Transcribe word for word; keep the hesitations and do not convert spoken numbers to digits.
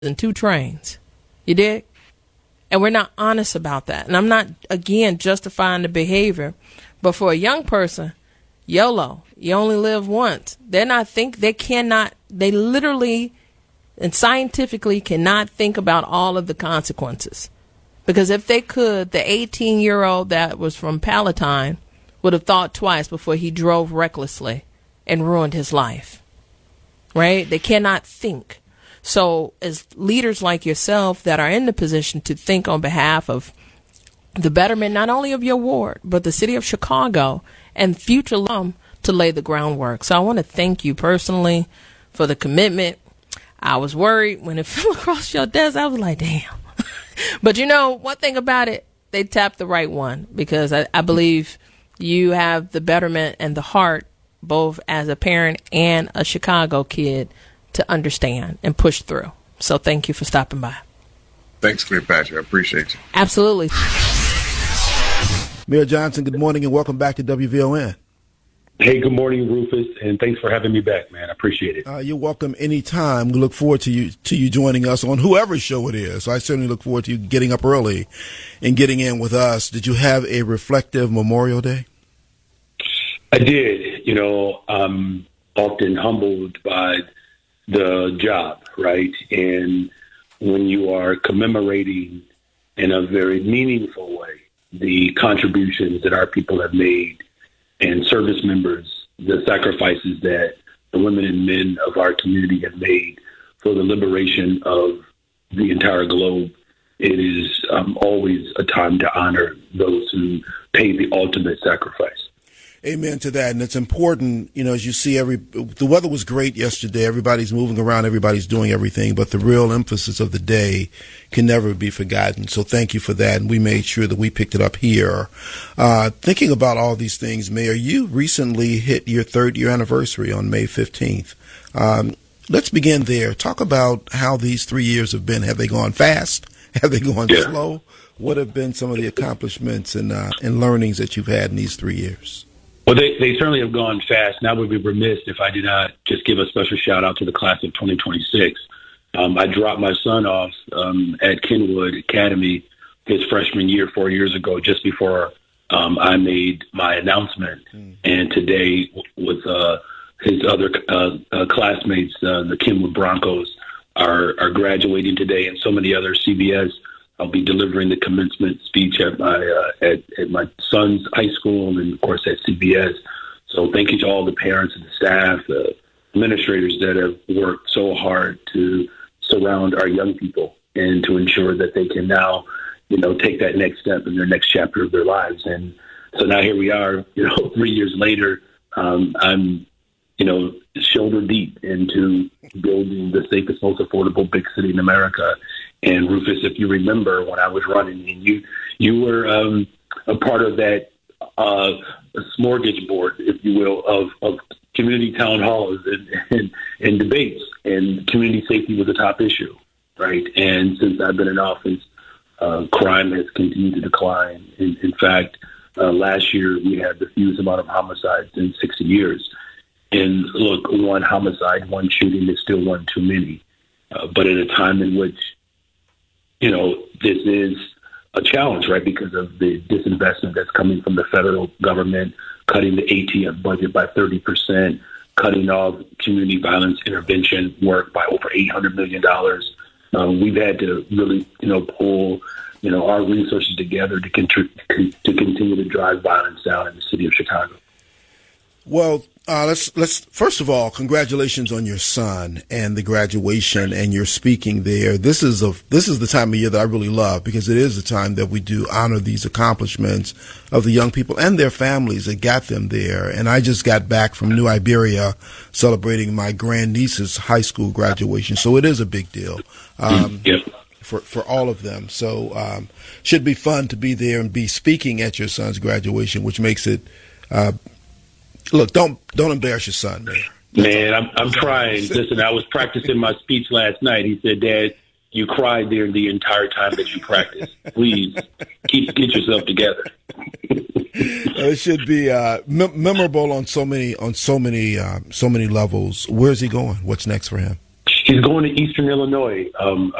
and two trains. You dig? And we're not honest about that. And I'm not, again, justifying the behavior. But for a young person, YOLO, you only live once. They're not think, they cannot, they literally and scientifically cannot think about all of the consequences. Because if they could, the eighteen-year-old that was from Palatine would have thought twice before he drove recklessly and ruined his life. Right? They cannot think. So as leaders like yourself that are in the position to think on behalf of the betterment not only of your ward, but the city of Chicago and future alum to lay the groundwork. So I want to thank you personally for the commitment. I was worried when it fell across your desk. I was like, damn. But you know, one thing about it, they tapped the right one, because I, I believe you have the betterment and the heart, both as a parent and a Chicago kid, to understand and push through. So thank you for stopping by. Thanks, Cleopatra. I appreciate you. Absolutely. Mayor Johnson, good morning and welcome back to W V O N. Hey, good morning, Rufus, and thanks for having me back, man. I appreciate it. Uh, you're welcome anytime. We look forward to you to you joining us on whoever's show it is. So I certainly look forward to you getting up early and getting in with us. Did you have a reflective Memorial Day? I did. You know, I'm often humbled by the job, right? And when you are commemorating in a very meaningful way the contributions that our people have made and service members, the sacrifices that the women and men of our community have made for the liberation of the entire globe, it is um, always a time to honor those who paid the ultimate sacrifice. Amen to that. And it's important, you know, as you see, every the weather was great yesterday. Everybody's moving around. Everybody's doing everything. But the real emphasis of the day can never be forgotten. So thank you for that. And we made sure that we picked it up here. Uh, thinking about all these things, Mayor, you recently hit your third year anniversary on May fifteenth. Um, let's begin there. Talk about how these three years have been. Have they gone fast? Have they gone yeah. slow? What have been some of the accomplishments and, uh, and learnings that you've had in these three years? Well, they, they certainly have gone fast. And I would be remiss if I did not just give a special shout out to the class of twenty twenty-six. Um, I dropped my son off um, at Kenwood Academy his freshman year four years ago, just before um, I made my announcement. Mm. And today, with uh, his other uh, uh, classmates, uh, the Kenwood Broncos are, are graduating today, and so many other C B S. I'll be delivering the commencement speech at my uh, at, at my son's high school and, of course, at C B S. So thank you to all the parents and the staff, the administrators that have worked so hard to surround our young people and to ensure that they can now, you know, take that next step in their next chapter of their lives. And so now here we are, you know, three years later, um, I'm, you know, shoulder deep into building the safest, most affordable big city in America. And Rufus, if you remember when I was running, and you you were um, a part of that uh, smorgasbord, if you will, of, of community town halls and, and, and debates, and community safety was a top issue, right? And since I've been in office, uh, crime has continued to decline. In, in fact, uh, last year we had the fewest amount of homicides in sixty years. And look, one homicide, one shooting is still one too many. Uh, but at a time in which you know, this is a challenge, right, because of the disinvestment that's coming from the federal government, cutting the A T F budget by thirty percent, cutting off community violence intervention work by over eight hundred million dollars. Um, we've had to really, you know, pull, you know, our resources together to, contr- to continue to drive violence down in the city of Chicago. Well, uh, let's let's first of all, congratulations on your son and the graduation and your speaking there. This is a this is the time of year that I really love, because it is the time that we do honor these accomplishments of the young people and their families that got them there. And I just got back from New Iberia celebrating my grandniece's high school graduation, so it is a big deal. Um, yep. For, for all of them. So um, should be fun to be there and be speaking at your son's graduation, which makes it uh, look, don't don't embarrass your son, man. Man, I'm I'm trying. Listen, I was practicing my speech last night. He said, "Dad, you cried there the entire time that you practiced. Please keep get yourself together." It should be uh, mem- memorable on so many on so many uh, so many levels. Where's he going? What's next for him? She's going to Eastern Illinois. Um,